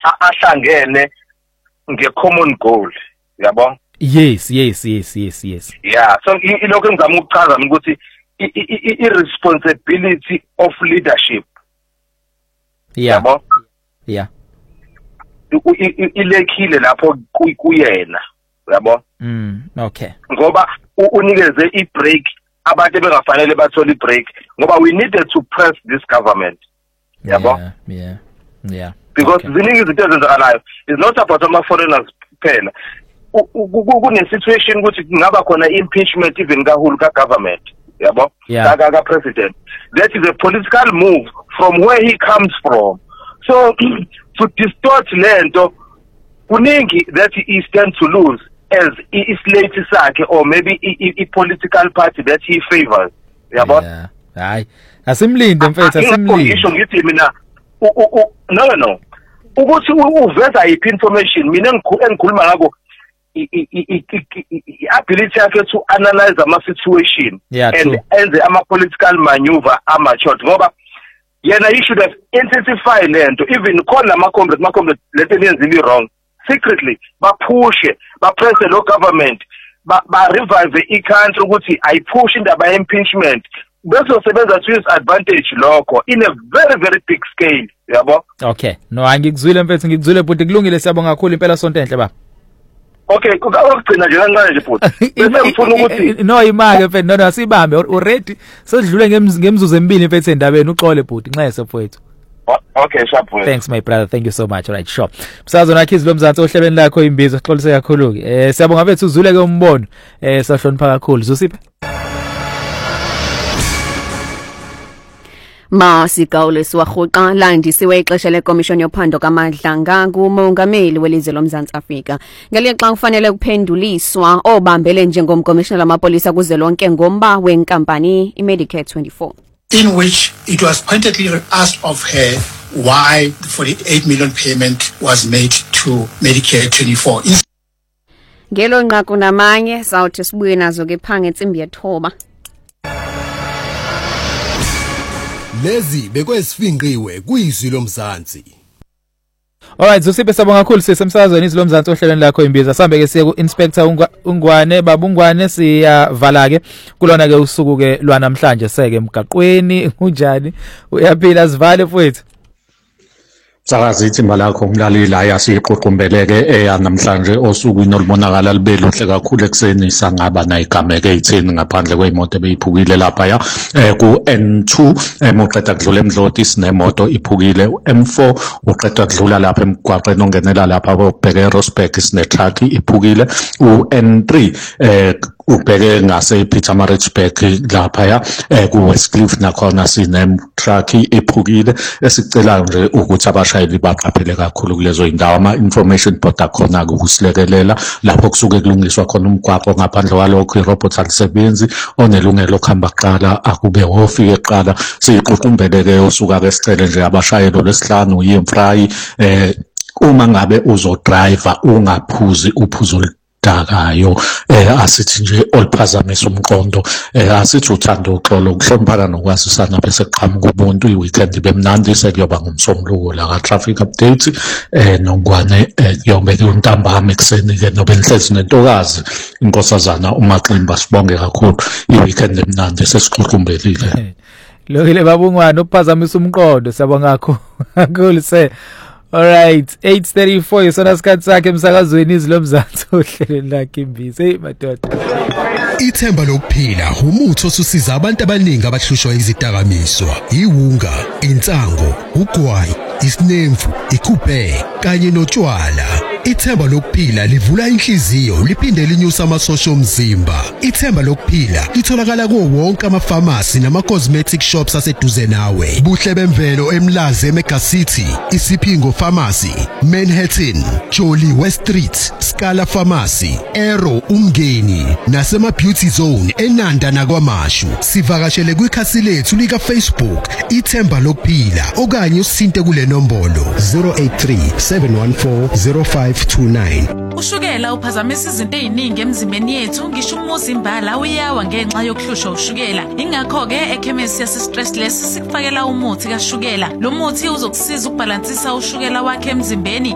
ahlangene nge-common goal, yabo? Yes. Yeah, so ilokho engizama ukuchaza ukuthi i-responsibility of leadership. Yabo? Yeah. Ilekile lapho kuyena, yabo? Okay. Ngoba unikeze i-break abantu bengafanele bathole i-break ngoba we needed to press this government. Yabo? Yeah. Because ziningi izinto ezenzakalayo is not about ama-foreigners kuphela. Kune-situation ukuthi kungaba khona impeachment even kahulu ka-government, yabo? Ka-president. That is a political move from where he comes from. So to distort lento kuningi that he stands to lose as islate sakhe or maybe a political party that he favors, yabo? Hayi asimlinde mfethu asimlinde. Ngisho ngithi mina no ukuthi uveza iphi information mina engikhuluma ngako ability yakhe to analyze ama situation and ama political maneuver matured ngoba yena he should have intensified lento even call ama comrades lento lenzile wrong secretly bapushe bapress lo government ba revive i-country ukuthi ayipush indaba ye-impeachment bese sebenza to use advantage lokho in a very very big scale, yabo? Okay, no angikuzwile mfethu ngikuzwile futhi kulungile siyabonga kakhulu impela sonto enhle baba. Okay, ukugcina nje kancane nje futhi bese ngifuna ukuthi no imake mfethu no asibambe already sedlule ngemzuzu emibili mfethu endabeni uxole bhuti nxese mfethu. Okay, sharp. Thanks my brother, thank you so much. Alright, sure. Msazo nakhizi lo mzansi ohlebeni lakho imbizo xolise kakhulu ke. Siyabonga mfethu uzule ke umbono. Sahlonipha kakhulu. Zusiphe. Masigawule siwarhoqa landisiwe ixesha lekomishoni yophando kaMadlanga ngumongameli welizwe loMzantsi Afrika. Ngelixa kufanele kuphenduliswa obambele njengomkomishonela wamapolisa kuzwelonke ngomba wenkampani iMedicare 24. In which it was pointedly asked of her why the 48 million payment was made to Medicare 24. Ngelo nqaku namanye sawuthi sibuye nazo ke phange intsimbi yethoba. Lezi bekwesifinqiwe kuyizwi loMzantsi. Alright, Zusiphe sabonga kakhulu sisemsakazweni izwi loMzantsi ohlelweni lakho imbiza. Sambe ke siye ku Inspector Ungwane babungwane siyavala ke kulona ke usuku ke lwanamhlanje seke emgaqweni unjani uyaphila sivale mfowethu. Sakazi ithimba lakho umlaleli la yasiqoqombeleke eyanamhlanje osukwini olubonakala libe luhle kakhulu ekseni sangaba nayigameke ezitheni ngaphandle kweimoto beyiphukile lapha ya ku N2 emoqeda kudlula emdloti sinemoto iphukile M4 uqeda kudlula lapha emgwaqeni ongenela lapha obheke eRosberg sine truck iphukile uN3 ubheke ngase Pietermaritzburg lapha ya ku Westcliff nakhona sine truck iphukile esicelayo nje ukuthi abashayeli baqaphele kakhulu kulezo indawo ama information board akhona ukusilekelela lapho kusuke kulungiswa khona umgwaqo ngaphandle kwalokho irobot alisebenzi onelungelo khamba qala akube ofike eqala siqoqumbeleke usuka ke sicele nje abashayeli lesihlanu uyimfrayi uma ngabe uzodriver ungaphuzi uphuzo dakayo asithi nje oliphazamisa umqondo asithi uthanda uxolo ukuhloniphana nokwazisana bese kuqhamuka ubuntu iweekend bemnandi sekuyoba ngumsombuluko la ka traffic update nongwane yobeke untambama ekseni ke nobenhlezi nentokazi inkosazana uMaximba sibonge kakhulu iweekend emnandi sesixoxumbelile lokile babungwane ukuphazamisa umqondo siyabonga kakhulu se. Alright, 8:34 yisona sikhathi sakhe emsakazweni izwi loMzantsi ohlelweni lakhe imbiza. Hey madoda. Ithemba lokuphila umuthi osusiza abantu abaningi abahlushwa izidakamizwa, iwunga, insango, ugwayi, isinemfu, ikuphe kanye notshwala. Ithemba lokuphila livula inhliziyo liphinde linyusa amasosha omzimba. Ithemba lokuphila litholakala kuwo wonke ama-pharmacy nama-cosmetic shops aseduze nawe. Buhle bemvelo eMlazi eMega City, Isipingo Pharmacy, Manhattan, Jolly West Street, Scala Pharmacy, Aero Umngeni nasema-Beauty Zone eNanda nakwaMashu. Sivakashele kwikhasi lethu lika Facebook Ithemba lokuphila okanye usinte kule nombolo 083 714 0529. Ushukela uphazamisa izinto eziningi emzimbeni yethu ngisho umuzimba uyawa ngenxa yokuhlushwa ushukela. Ingakho ke ekhemisi yase Stressless sikufakela umuthi kashukela. Lo muthi uzokusiza ukubalansisa ushukela wakhe emzimbeni